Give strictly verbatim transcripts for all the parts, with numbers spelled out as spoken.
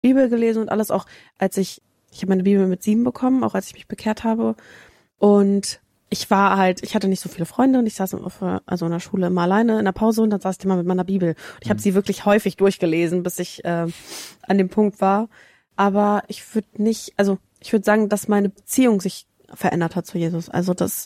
Bibel gelesen und alles, auch als ich, ich habe meine Bibel mit sieben bekommen, auch als ich mich bekehrt habe. Und ich war halt, ich hatte nicht so viele Freunde und ich saß auf, also in der Schule immer alleine in der Pause und dann saß ich immer mit meiner Bibel. Und ich habe mhm. sie wirklich häufig durchgelesen, bis ich äh, an dem Punkt war. Aber ich würde nicht, also ich würde sagen, dass meine Beziehung sich verändert hat zu Jesus. Also das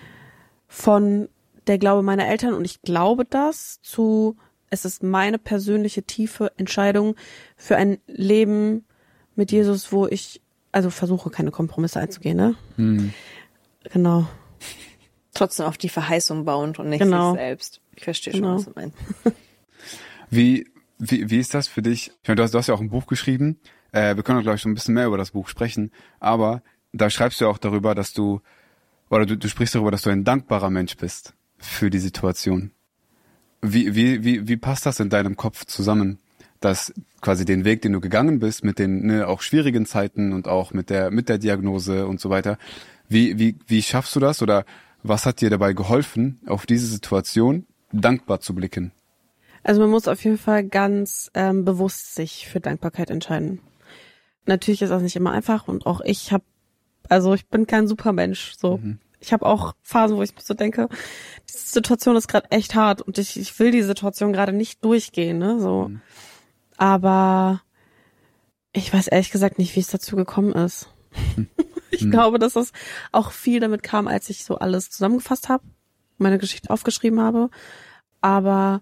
von der Glaube meiner Eltern, und ich glaube das, zu, es ist meine persönliche tiefe Entscheidung für ein Leben mit Jesus, wo ich, also versuche, keine Kompromisse einzugehen, ne? Mhm. Genau. Trotzdem auf die Verheißung bauend und nicht genau. sich selbst. Ich verstehe genau. schon, was du meinst. Wie, wie, wie ist das für dich? Ich meine, du hast, du hast ja auch ein Buch geschrieben. Äh, wir können auch, glaube ich, schon ein bisschen mehr über das Buch sprechen. Aber da schreibst du ja auch darüber, dass du, oder du, du sprichst darüber, dass du ein dankbarer Mensch bist für die Situation. Wie, wie, wie, wie passt das in deinem Kopf zusammen? Dass quasi den Weg, den du gegangen bist, mit den ne, auch schwierigen Zeiten und auch mit der, mit der Diagnose und so weiter. Wie, wie, wie schaffst du das? Oder was hat dir dabei geholfen, auf diese Situation dankbar zu blicken? Also man muss auf jeden Fall ganz ähm, bewusst sich für Dankbarkeit entscheiden. Natürlich ist das nicht immer einfach und auch ich habe, also ich bin kein Supermensch. So, mhm. ich habe auch Phasen, wo ich mir so denke, diese Situation ist gerade echt hart und ich, ich will die Situation gerade nicht durchgehen, ne? So, mhm. aber ich weiß ehrlich gesagt nicht, wie es dazu gekommen ist. Mhm. Ich hm. glaube, dass das auch viel damit kam, als ich so alles zusammengefasst habe, meine Geschichte aufgeschrieben habe. Aber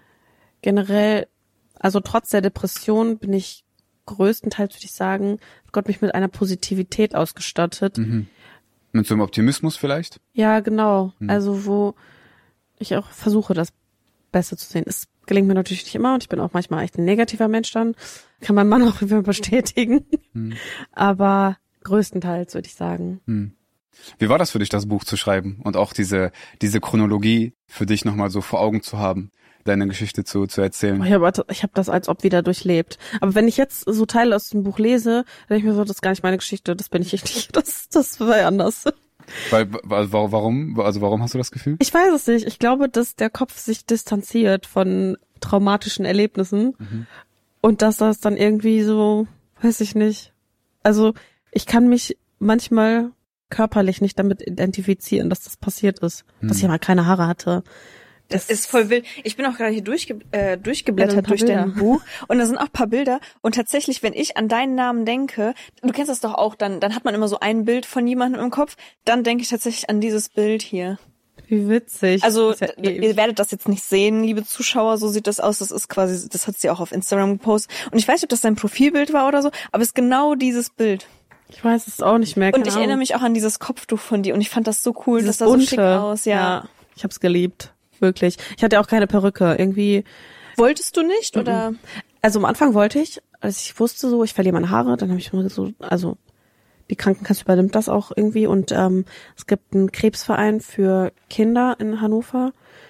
generell, also trotz der Depression bin ich größtenteils, würde ich sagen, hat Gott mich mit einer Positivität ausgestattet. Mhm. Mit so einem Optimismus vielleicht? Ja, genau. Mhm. Also wo ich auch versuche, das Beste zu sehen. Es gelingt mir natürlich nicht immer und ich bin auch manchmal echt ein negativer Mensch dann. Kann mein Mann auch immer bestätigen. Mhm. Aber größtenteils, würde ich sagen. Hm. Wie war das für dich, das Buch zu schreiben und auch diese diese Chronologie für dich nochmal so vor Augen zu haben, deine Geschichte zu zu erzählen? Ich habe ich hab das als ob wieder durchlebt. Aber wenn ich jetzt so Teile aus dem Buch lese, dann denke ich mir so, das ist gar nicht meine Geschichte, das bin ich nicht. Das, das war anders. Weil, warum, also warum hast du das Gefühl? Ich weiß es nicht. Ich glaube, dass der Kopf sich distanziert von traumatischen Erlebnissen mhm. und dass das dann irgendwie so, weiß ich nicht. Also ich kann mich manchmal körperlich nicht damit identifizieren, dass das passiert ist. Hm. Dass ich mal keine Haare hatte. Das, das ist voll wild. Ich bin auch gerade hier durchge äh, durchgeblättert ja, durch Bilder. Dein Buch und da sind auch ein paar Bilder und tatsächlich, wenn ich an deinen Namen denke, du kennst das doch auch, dann dann hat man immer so ein Bild von jemandem im Kopf, dann denke ich tatsächlich an dieses Bild hier. Wie witzig. Also ja ihr werdet das jetzt nicht sehen, liebe Zuschauer, so sieht das aus. Das ist quasi, das hat sie auch auf Instagram gepostet und ich weiß nicht, ob das sein Profilbild war oder so, aber es ist genau dieses Bild. Ich weiß es auch nicht mehr. Und ich Ahnung. erinnere mich auch an dieses Kopftuch von dir und ich fand das so cool, dieses das sah so schick aus. Ja, ja, ich hab's geliebt, wirklich. Ich hatte auch keine Perücke, irgendwie. Wolltest du nicht, oder? Also am Anfang wollte ich, als ich wusste so, ich verliere meine Haare, dann habe ich mir so, also die Krankenkasse übernimmt das auch irgendwie und ähm, es gibt einen Krebsverein für Kinder in Hannover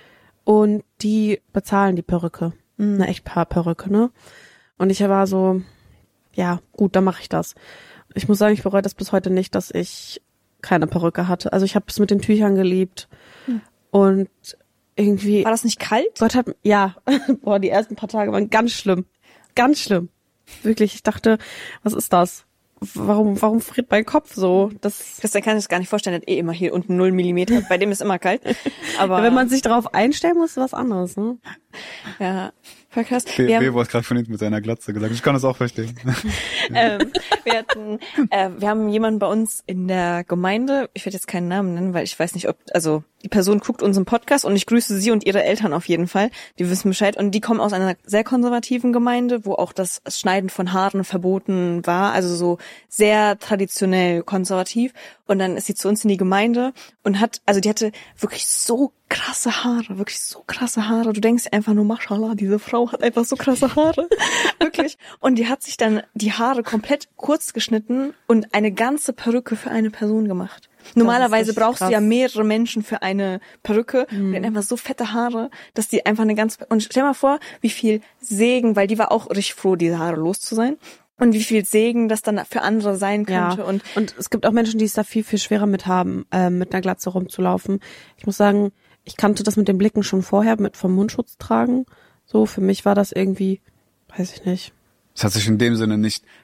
und die bezahlen die Perücke, mhm. eine echt paar Perücke, ne? Und ich war so, ja gut, dann mache ich das. Ich muss sagen, ich bereue das bis heute nicht, dass ich keine Perücke hatte. Also ich habe es mit den Tüchern geliebt. Hm. Und irgendwie... War das nicht kalt? Gott hat... Ja. Boah, die ersten paar Tage waren ganz schlimm. Ganz schlimm. Wirklich, ich dachte, was ist das? Warum warum friert mein Kopf so? Das Christian kann sich das gar nicht vorstellen, der hat eh immer hier unten null Millimeter. Bei dem ist immer kalt. Aber ja, wenn man sich darauf einstellen muss, ist was anderes, ne? Ja, voll krass. B B hat gerade von hinten mit seiner Glatze gesagt. Ich kann das auch verstehen. ähm, wir hatten, äh, wir haben jemanden bei uns in der Gemeinde, ich werde jetzt keinen Namen nennen, weil ich weiß nicht, ob, also die Person guckt unseren Podcast und ich grüße sie und ihre Eltern auf jeden Fall. Die wissen Bescheid und die kommen aus einer sehr konservativen Gemeinde, wo auch das Schneiden von Haaren verboten war, also so sehr traditionell konservativ. Und dann ist sie zu uns in die Gemeinde und hat, also die hatte wirklich so krasse Haare, wirklich so krasse Haare. Du denkst einfach nur, Mashallah, diese Frau hat einfach so krasse Haare. Wirklich. Und die hat sich dann die Haare komplett kurz geschnitten und eine ganze Perücke für eine Person gemacht. Normalerweise brauchst krass. du ja mehrere Menschen für eine Perücke. Mhm. Und die hat einfach so fette Haare, dass die einfach eine ganz... Und stell mal vor, wie viel Segen, weil die war auch richtig froh, diese Haare los zu sein. Und wie viel Segen das dann für andere sein könnte. Ja. Und, und es gibt auch Menschen, die es da viel, viel schwerer mit haben, äh, mit einer Glatze rumzulaufen. Ich muss sagen, ich kannte das mit den Blicken schon vorher, mit vom Mundschutz tragen. So, für mich war das irgendwie, weiß ich nicht, Es hat sich in dem Sinne nicht